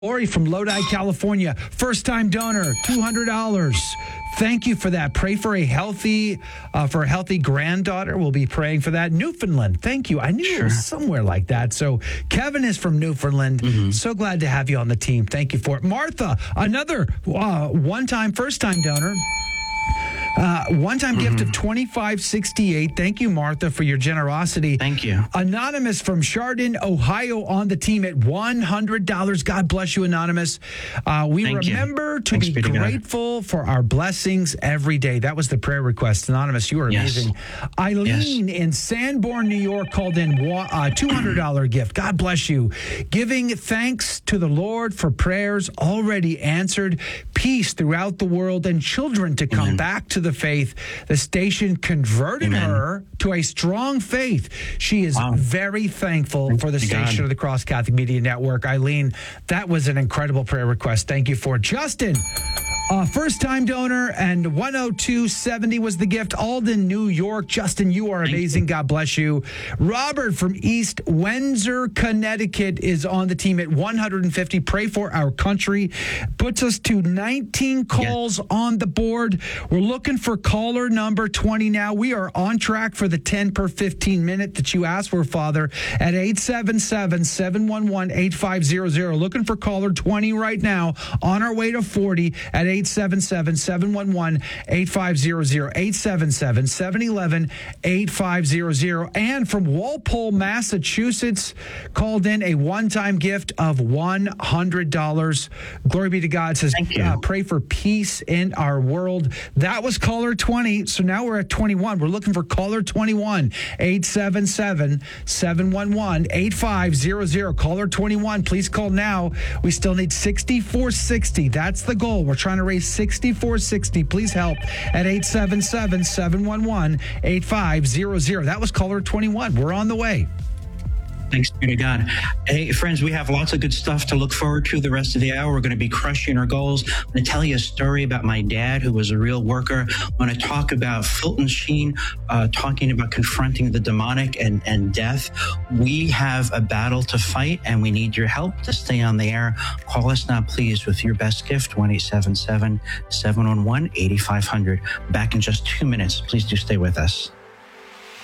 Lori from Lodi, California, first-time donor, $200. Thank you for that. Pray for a healthy granddaughter. We'll be praying for that. Newfoundland, thank you. I knew it was somewhere like that. So Kevin is from Newfoundland. So glad to have you on the team. Thank you for it. Martha, another first-time donor. One-time gift of $25.68. Thank you, Martha, for your generosity. Thank you. Anonymous from Chardon, Ohio, on the team at $100. God bless you, Anonymous. We remember to be grateful for our blessings every day. That was the prayer request. Anonymous, you are amazing. Eileen in Sanborn, New York, called in $200 gift. God bless you. Giving thanks to the Lord for prayers already answered, peace throughout the world, and children to come back to the faith. The station converted her to a strong faith. She is very thankful for the station of the Cross Catholic Media Network. Eileen, that was an incredible prayer request. Thank you for it. Justin, first-time donor, and $102.70 was the gift. Alden, New York. Justin, you are amazing. God bless you. Robert from East Windsor, Connecticut, is on the team at $150. Pray for our country. Puts us to 19 calls on the board. We're looking for caller number 20 now. We are on track for the 10 per 15 minute that you asked for, Father, at 877-711-8500. Looking for caller 20 right now. On our way to 40 at 877-711-8500. 877-711-8500. And from Walpole, Massachusetts, called in a one-time gift of $100. Glory be to God. Says, pray for peace in our world. That was caller 20. So now we're at 21. We're looking for caller 21. 877-711-8500. Caller 21. Please call now. We still need 6460. That's the goal. We're trying to raise 6460. Please help at 877-711-8500. That was caller 21. We're on the way. Thanks be to God. Hey, friends, we have lots of good stuff to look forward to the rest of the hour. We're going to be crushing our goals. I'm going to tell you a story about my dad, who was a real worker. I'm going to talk about Fulton Sheen, talking about confronting the demonic and death. We have a battle to fight, and we need your help to stay on the air. Call us now, please, with your best gift, 1-877-711-8500. Back in just 2 minutes. Please do stay with us.